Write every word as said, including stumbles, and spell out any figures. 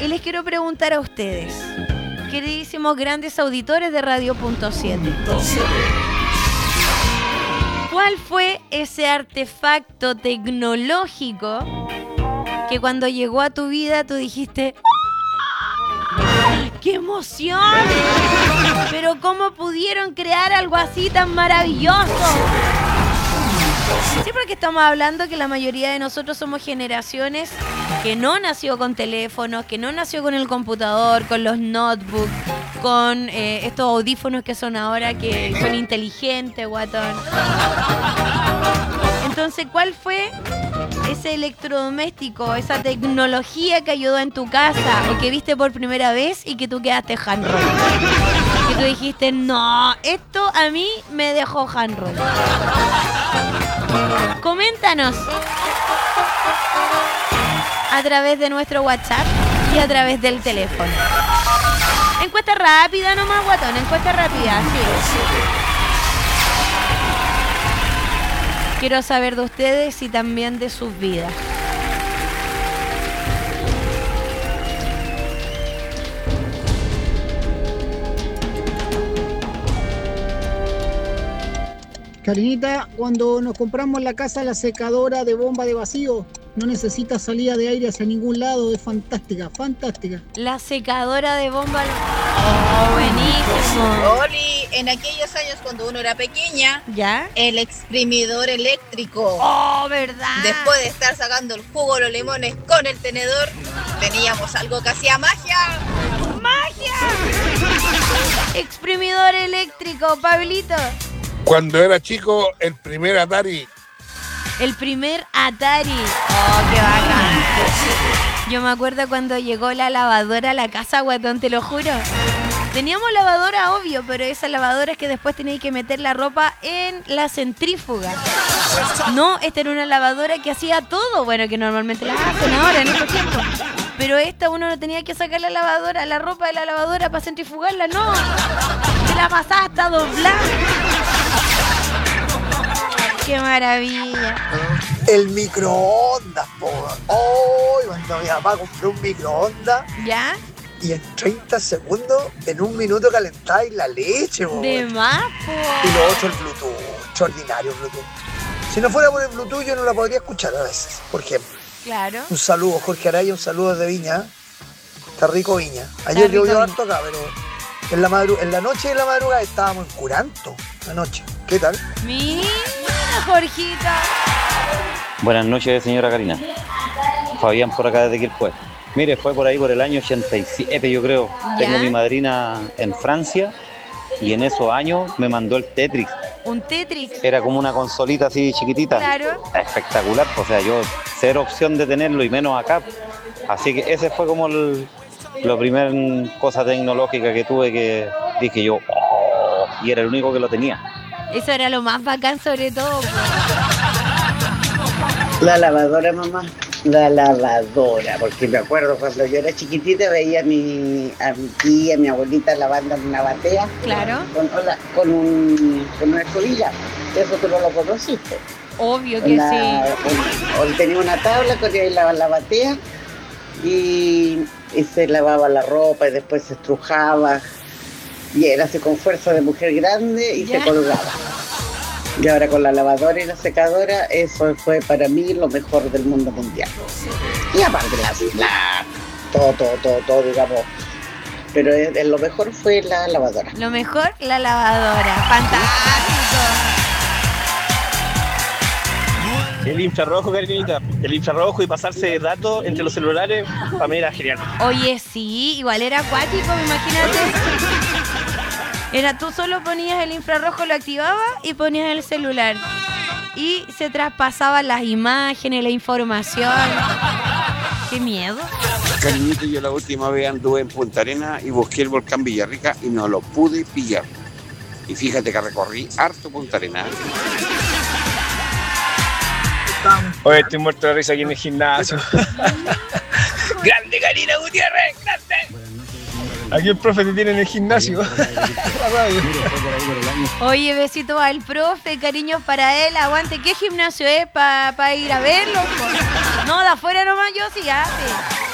Y les quiero preguntar a ustedes, queridísimos grandes auditores de Radio Punto siete, ¿cuál fue ese artefacto tecnológico que cuando llegó a tu vida tú dijiste ¡qué emoción! Pero ¿cómo pudieron crear algo así tan maravilloso? Sí, porque estamos hablando que la mayoría de nosotros somos generaciones que no nació con teléfonos, que no nació con el computador, con los notebooks, con eh, estos audífonos que son ahora que son inteligentes, guatón. Entonces, ¿cuál fue ese electrodoméstico, esa tecnología que ayudó en tu casa o que viste por primera vez y que tú quedaste handroll? Que tú dijiste, no, esto a mí me dejó handroll. Coméntanos a través de nuestro WhatsApp y a través del teléfono. Encuesta rápida nomás, guatón, encuesta rápida, sí. Quiero saber de ustedes y también de sus vidas. Karinita, cuando nos compramos la casa, la secadora de bomba de vacío, no necesita salida de aire hacia ningún lado, es fantástica, fantástica. La secadora de bomba... ¡Oh, buenísimo! Oli, en aquellos años cuando uno era pequeña, ¿ya? El exprimidor eléctrico. ¡Oh, verdad! Después de estar sacando el jugo, los limones con el tenedor, teníamos algo que hacía magia. ¡Magia! Exprimidor eléctrico, Pablito. Cuando era chico, el primer Atari. El primer Atari. Oh, qué bacán. Yo me acuerdo cuando llegó la lavadora a la casa, guatón, te lo juro. Teníamos lavadora, obvio, pero esas lavadoras que después tenéis que meter la ropa en la centrífuga. No, esta era una lavadora que hacía todo. Bueno, que normalmente las hacen ahora, en estos tiempos. Pero esta uno no tenía que sacar la lavadora, la ropa de la lavadora para centrifugarla, no. Se la pasaba hasta doblar. ¡Qué maravilla! El microondas, po. Oh, cuando mi papá compró un microondas. ¿Ya? Y en treinta segundos, en un minuto calentáis la leche, po. De más, po. Y lo otro, el Bluetooth. Extraordinario el Bluetooth. Si no fuera por el Bluetooth, yo no la podría escuchar a veces, por ejemplo. Claro. Un saludo, Jorge Araya, un saludo desde Viña. Está rico Viña. Ayer llovió harto acá, pero en la, madru- en la noche de la madrugada estábamos en Curanto. Anoche. ¿Qué tal? Mira, Jorgita. Buenas noches, señora Karina. Fabián por acá desde Quilpué. Mire, fue por ahí por el año ochenta y siete, yo creo. ¿Ya? Tengo mi madrina en Francia y en esos años me mandó el Tetris. ¿Un Tetris? Era como una consolita así chiquitita. Claro. Espectacular, o sea, yo cero opción de tenerlo y menos acá. Así que ese fue como el, la primera cosa tecnológica que tuve que dije yo, oh, y era el único que lo tenía. Eso era lo más bacán sobre todo. Pues. La lavadora, mamá. La lavadora, porque me acuerdo cuando yo era chiquitita veía a mi, a mi tía, a mi abuelita lavando en una batea. Claro. Con, hola, con, un, con una escobilla. Eso tú no lo conociste. Obvio que una, sí. Un, o tenía una tabla con ella lavaba la batea y, y se lavaba la ropa y después se estrujaba. Y era así con fuerza de mujer grande y ¿ya? Se colgaba. Y ahora con la lavadora y la secadora, eso fue para mí lo mejor del mundo mundial. Y aparte la, la todo, todo, todo, todo, digamos. Pero es, es lo mejor fue la lavadora. Lo mejor, la lavadora. Fantástico. El infrarrojo, Karinita. El infrarrojo y pasarse de datos entre los celulares, para mí era genial. Oye, sí, igual era acuático, imagínate. Era tú solo ponías el infrarrojo, lo activabas y ponías el celular. Y se traspasaban las imágenes, la información. ¡Qué miedo! Cariñito, yo la última vez anduve en Punta Arenas y busqué el volcán Villarrica y no lo pude pillar. Y fíjate que recorrí harto Punta Arenas. Oye, estoy muerto de risa aquí en el gimnasio. ¡Grande, Karina Gutiérrez! ¡Grande! Aquí el profe te tiene en el gimnasio. Oye, besito al profe, cariños para él. Aguante, ¿qué gimnasio es para pa ir a verlo? No, de afuera nomás yo sí, ya, sí.